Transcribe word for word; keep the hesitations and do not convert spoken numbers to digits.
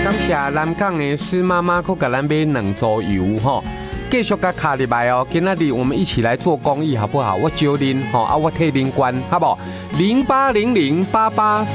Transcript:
感谢南港的施妈妈，佮给咱买两组油吼，继续甲卡入来哦。今仔日我们一起来做公益，好不好？我招恁吼，啊，我替恁关，好不好？零八零零八八